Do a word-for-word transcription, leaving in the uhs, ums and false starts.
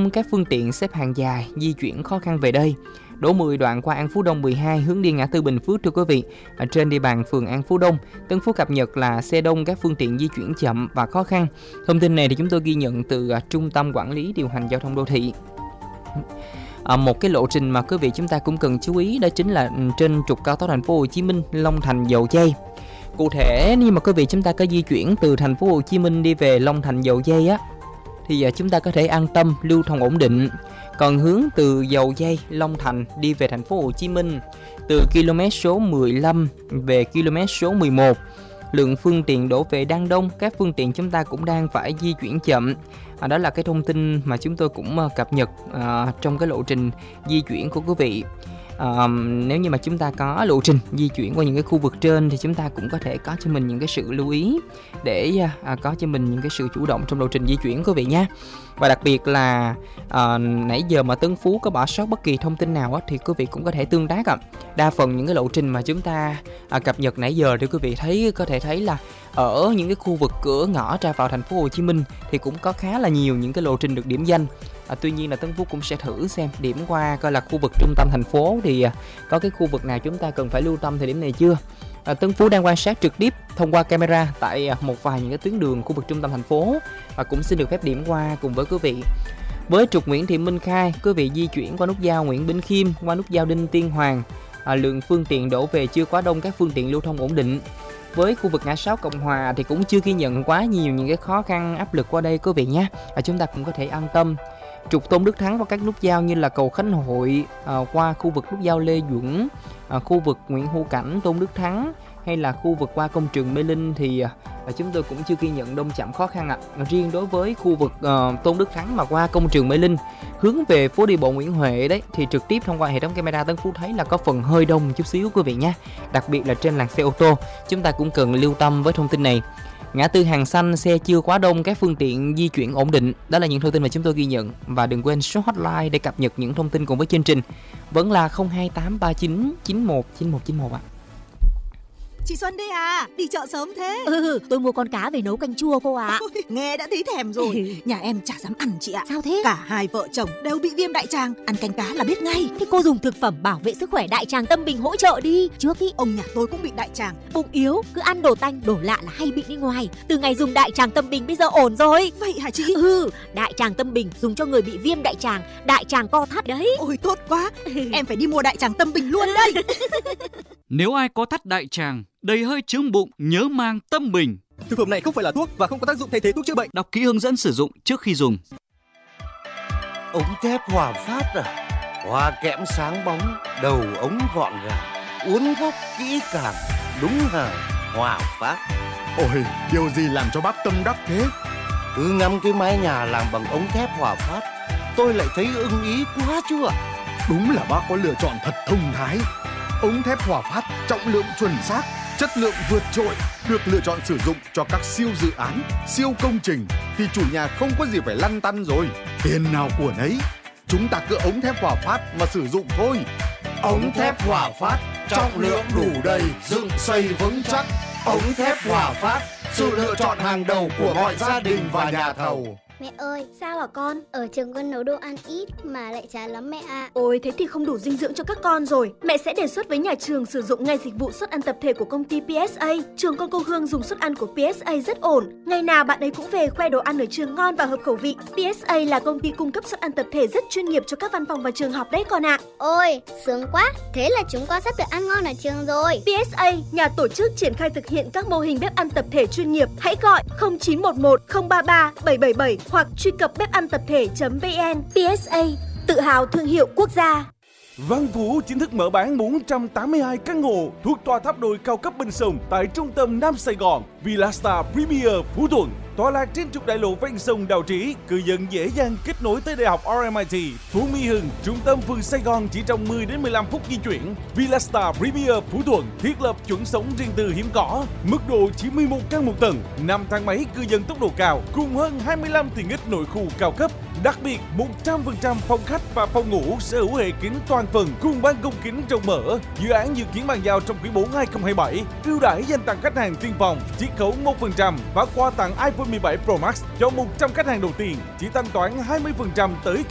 đông các phương tiện xếp hàng dài, di chuyển khó khăn về đây. Đổ mười đoạn qua An Phú Đông mười hai hướng đi ngã tư Bình Phước thưa quý vị. Ở trên địa bàn phường An Phú Đông, Tân Phú cập nhật là xe đông, các phương tiện di chuyển chậm và khó khăn. Thông tin này thì chúng tôi ghi nhận từ uh, Trung tâm Quản lý Điều hành Giao thông Đô thị. À, một cái lộ trình mà quý vị chúng ta cũng cần chú ý đó chính là trên trục cao tốc Thành phố Hồ Chí Minh Long Thành Dầu Giây. Cụ thể nếu mà quý vị chúng ta có di chuyển từ Thành phố Hồ Chí Minh đi về Long Thành Dầu Giây á thì uh, chúng ta có thể an tâm lưu thông ổn định. Còn hướng từ Dầu Giây, Long Thành đi về Thành phố Hồ Chí Minh từ km số mười lăm về km số mười một, lượng phương tiện đổ về đang đông, các phương tiện chúng ta cũng đang phải di chuyển chậm. À, đó là cái thông tin mà chúng tôi cũng uh, cập nhật uh, trong cái lộ trình di chuyển của quý vị. À, nếu như mà chúng ta có lộ trình di chuyển qua những cái khu vực trên thì chúng ta cũng có thể có cho mình những cái sự lưu ý để à, có cho mình những cái sự chủ động trong lộ trình di chuyển quý vị nhé. Và đặc biệt là à, nãy giờ mà Tân Phú có bỏ sót bất kỳ thông tin nào á, thì quý vị cũng có thể tương tác ạ. Đa phần những cái lộ trình mà chúng ta à, cập nhật nãy giờ thì quý vị thấy có thể thấy là ở những cái khu vực cửa ngõ ra vào Thành phố Hồ Chí Minh thì cũng có khá là nhiều những cái lộ trình được điểm danh. À, tuy nhiên là Tân Phú cũng sẽ thử xem điểm qua coi là khu vực trung tâm thành phố thì à, có cái khu vực nào chúng ta cần phải lưu tâm thời điểm này chưa. À, Tân Phú đang quan sát trực tiếp thông qua camera tại à, một vài những cái tuyến đường khu vực trung tâm thành phố và cũng xin được phép điểm qua cùng với quý vị. Với trục Nguyễn Thị Minh Khai, quý vị di chuyển qua nút giao Nguyễn Bỉnh Khiêm, qua nút giao Đinh Tiên Hoàng, à, lượng phương tiện đổ về chưa quá đông, các phương tiện lưu thông ổn định. Với khu vực ngã sáu Cộng Hòa thì cũng chưa ghi nhận quá nhiều những cái khó khăn áp lực qua đây quý vị nhé. À, chúng ta cũng có thể an tâm. Trục Tôn Đức Thắng và các nút giao như là cầu Khánh Hội, à, qua khu vực nút giao Lê Duẩn, à, khu vực Nguyễn Hữu Cảnh, Tôn Đức Thắng hay là khu vực qua công trường Mê Linh thì à, chúng tôi cũng chưa ghi nhận đông chậm khó khăn ạ. À. Riêng đối với khu vực à, Tôn Đức Thắng mà qua công trường Mê Linh hướng về phố đi bộ Nguyễn Huệ đấy thì trực tiếp thông qua hệ thống camera Tân Phú thấy là có phần hơi đông chút xíu quý vị nhé. Đặc biệt là trên làn xe ô tô, chúng ta cũng cần lưu tâm với thông tin này. Ngã tư Hàng Xanh xe chưa quá đông, các phương tiện di chuyển ổn định. Đó là những thông tin mà chúng tôi ghi nhận. Và đừng quên số hotline để cập nhật những thông tin cùng với chương trình vẫn là không hai tám ba chín chín một chín một chín một ạ. Chị Xuân đây à, đi chợ sớm thế? Ừ, tôi mua con cá về nấu canh chua cô ạ. Ôi, nghe đã thấy thèm rồi. Nhà em chả dám ăn chị ạ. Sao thế? Cả hai vợ chồng đều bị viêm đại tràng, ăn canh cá là biết ngay. Thế cô dùng thực phẩm bảo vệ sức khỏe Đại Tràng Tâm Bình hỗ trợ đi. Trước ý ông nhà tôi cũng bị đại tràng. Bụng yếu, cứ ăn đồ tanh, đồ lạ là hay bị đi ngoài. Từ ngày dùng Đại Tràng Tâm Bình bây giờ ổn rồi. Vậy hả chị? Ừ, Đại Tràng Tâm Bình dùng cho người bị viêm đại tràng, đại tràng co thắt đấy. Ôi tốt quá, em phải đi mua Đại Tràng Tâm Bình luôn đây. Nếu ai có thắt đại tràng, đầy hơi chướng bụng, nhớ mang Tâm Bình. Thực phẩm này không phải là thuốc và không có tác dụng thay thế thuốc chữa bệnh. Đọc kỹ hướng dẫn sử dụng trước khi dùng. Ống thép Hòa Phát à? Hoa kẽm sáng bóng, đầu ống gọn gàng, uốn góc kỹ càng, đúng hàng Hòa Phát. Ôi, điều gì làm cho bác tâm đắc thế? Cứ ngắm cái mái nhà làm bằng ống thép Hòa Phát, tôi lại thấy ưng ý quá chứ ạ. Đúng là bác có lựa chọn thật thông thái. Ống thép Hòa Phát trọng lượng chuẩn xác, chất lượng vượt trội, được lựa chọn sử dụng cho các siêu dự án, siêu công trình thì chủ nhà không có gì phải lăn tăn rồi. Tiền nào của nấy, chúng ta cứ ống thép Hòa Phát mà sử dụng thôi. Ống thép Hòa Phát, trọng lượng đủ đầy, dựng xây vững chắc. Ống thép Hòa Phát, sự lựa chọn hàng đầu của mọi gia đình và nhà thầu. Mẹ ơi, sao hả con? Ở trường con nấu đồ ăn ít mà lại chán lắm mẹ ạ. Ôi, thế thì không đủ dinh dưỡng cho các con rồi. Mẹ sẽ đề xuất với nhà trường sử dụng ngay dịch vụ suất ăn tập thể của công ty pê ét a. Trường con cô Hương dùng suất ăn của pê ét a rất ổn. Ngày nào bạn ấy cũng về khoe đồ ăn ở trường ngon và hợp khẩu vị. pê ét a là công ty cung cấp suất ăn tập thể rất chuyên nghiệp cho các văn phòng và trường học đấy con ạ. Ôi, sướng quá. Thế là chúng con sắp được ăn ngon ở trường rồi. pê ét a, nhà tổ chức triển khai thực hiện các mô hình bếp ăn tập thể chuyên nghiệp. Hãy gọi không chín một một không ba ba bảy bảy bảy hoặc truy cập bếp ăn tập thể chấm vn. pê ét a, tự hào thương hiệu quốc gia. Văn Phú chính thức mở bán bốn trăm tám mươi hai căn hộ thuộc tòa tháp đồi cao cấp bên sông tại trung tâm Nam Sài Gòn, Villastar Premier Phú Thuận. Tọa lạc trên trục đại lộ ven sông Đào Trĩ, cư dân dễ dàng kết nối tới đại học rờ em i tê. Phú Mỹ Hưng, trung tâm phường Sài Gòn chỉ trong mười đến mười lăm phút di chuyển. Villastar Premier Phú Thuận thiết lập chuẩn sống riêng tư hiếm có, mức độ chỉ mười một căn một tầng, năm thang máy cư dân tốc độ cao, cùng hơn hai mươi lăm tiện ích nội khu cao cấp. Đặc biệt, một trăm phần trăm phòng khách và phòng ngủ sở hữu hệ kính toàn phần cùng ban công kính rộng mở. Dự án dự kiến bàn giao trong quý bốn hai không hai bảy. Ưu đãi dành tặng khách hàng tiên phòng, chiết khấu một phần trăm và quà tặng iPhone mười bảy Pro Max cho một trăm khách hàng đầu tiên, chỉ thanh toán hai mươi phần trăm tới